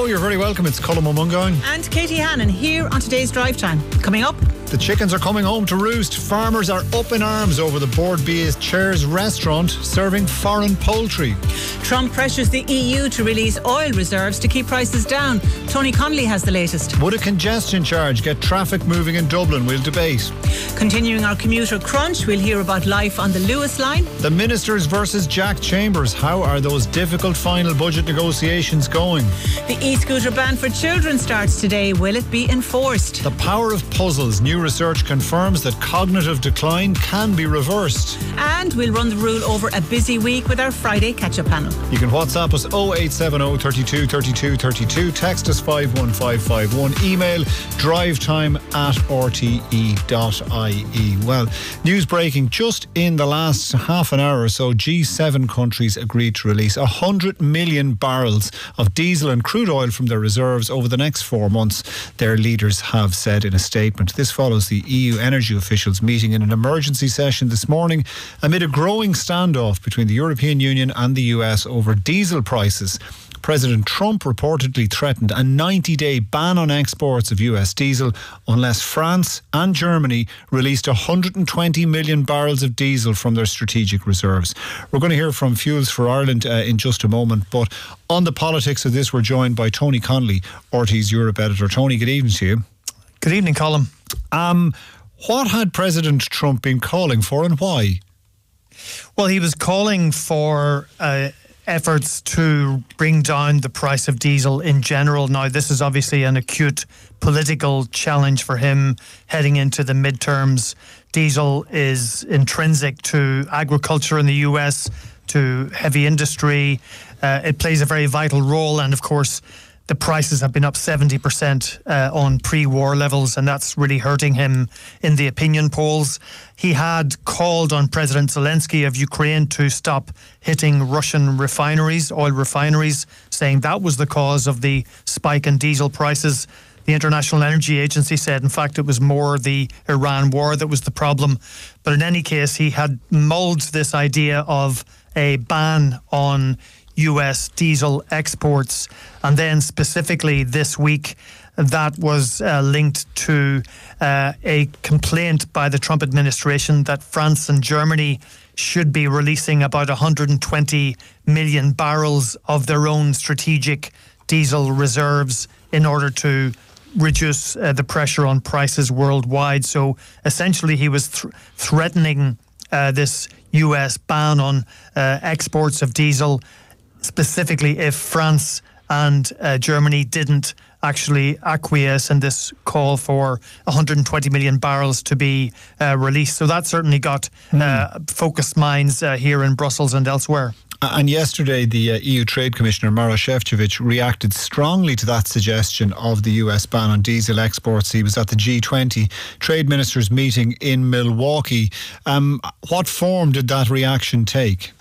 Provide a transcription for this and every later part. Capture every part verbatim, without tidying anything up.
you're very welcome. It's Colm O'Mungan. And Katie Hannon here on today's Drive Time. Coming up, the chickens are coming home to roost. Farmers are up in arms over the Board Bea's Chairs restaurant serving foreign poultry. Trump pressures the E U to release oil reserves to keep prices down. Tony Connolly has the latest. Would a congestion charge get traffic moving in Dublin? We'll debate. Continuing our commuter crunch, we'll hear about life on the Lewis line. The Ministers versus Jack Chambers. How are those difficult final budget negotiations going? The e-scooter ban for children starts today. Will it be enforced? The power of puzzles. New research confirms that cognitive decline can be reversed. And we'll run the rule over a busy week with our Friday catch-up panel. You can WhatsApp us oh eight seven oh, thirty-two, thirty-two, thirty-two. Text us five one five five one. Email drivetime at r t e dot i e. Well, news breaking just in the last half an hour or so, G seven countries agreed to release one hundred million barrels of diesel and crude oil from their reserves over the next four months, their leaders have said in a statement. This follows the E U energy officials meeting in an emergency session this morning amid a growing standoff between the European Union and the U S over diesel prices. President Trump reportedly threatened a ninety-day ban on exports of U S diesel unless France and Germany released one hundred twenty million barrels of diesel from their strategic reserves. We're going to hear from Fuels for Ireland uh, in just a moment, but on the politics of this, we're joined by Tony Connolly, R T's Europe editor. Tony, good evening to you. Good evening, Colm. Um, what had President Trump been calling for and why? Well, he was calling for uh, efforts to bring down the price of diesel in general. Now, this is obviously an acute political challenge for him heading into the midterms. Diesel is intrinsic to agriculture in the U S, to heavy industry. Uh, it plays a very vital role, and of course, the prices have been up seventy percent uh, on pre-war levels, and that's really hurting him in the opinion polls. He had called on President Zelensky of Ukraine to stop hitting Russian refineries, oil refineries, saying that was the cause of the spike in diesel prices. The International Energy Agency said, in fact, it was more the Iran war that was the problem. But in any case, he had mulled this idea of a ban on U S diesel exports, and then specifically this week that was uh, linked to uh, a complaint by the Trump administration that France and Germany should be releasing about one hundred twenty million barrels of their own strategic diesel reserves in order to reduce uh, the pressure on prices worldwide. So essentially he was th- threatening uh, this U S ban on uh, exports of diesel, specifically if France and uh, Germany didn't actually acquiesce in this call for one hundred twenty million barrels to be uh, released. So that certainly got mm. uh, focused minds uh, here in Brussels and elsewhere. And yesterday, the uh, E U Trade Commissioner, Maroš Šefčovič, reacted strongly to that suggestion of the U S ban on diesel exports. He was at the G twenty Trade Ministers meeting in Milwaukee. Um, what form did that reaction take?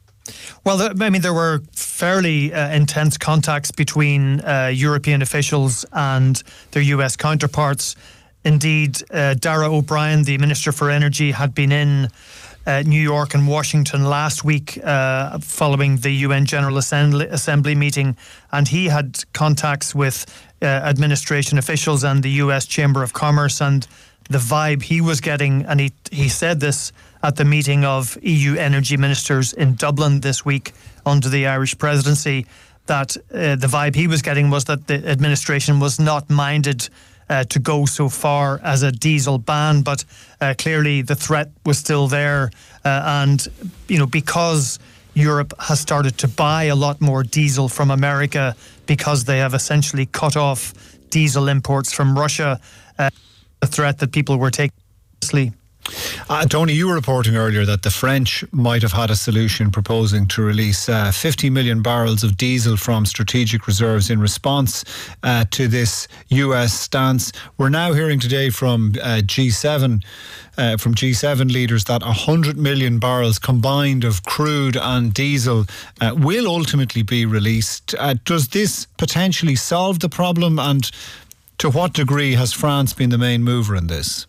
Well, I mean, there were fairly uh, intense contacts between uh, European officials and their U S counterparts. Indeed, uh, Darragh O'Brien, the Minister for Energy, had been in uh, New York and Washington last week uh, following the U N General Assembly, Assembly meeting, and he had contacts with uh, administration officials and the U S Chamber of Commerce, and the vibe he was getting, and he he said this at the meeting of E U energy ministers in Dublin this week under the Irish presidency, that uh, the vibe he was getting was that the administration was not minded uh, to go so far as a diesel ban, but uh, clearly the threat was still there. Uh, and, you know, because Europe has started to buy a lot more diesel from America because they have essentially cut off diesel imports from Russia, uh, a threat that people were taking seriously. Uh, Tony, you were reporting earlier that the French might have had a solution proposing to release uh, fifty million barrels of diesel from strategic reserves in response uh, to this U S stance. We're now hearing today from uh, G seven, uh, from G seven leaders that one hundred million barrels combined of crude and diesel uh, will ultimately be released. Uh, does this potentially solve the problem, and to what degree has France been the main mover in this?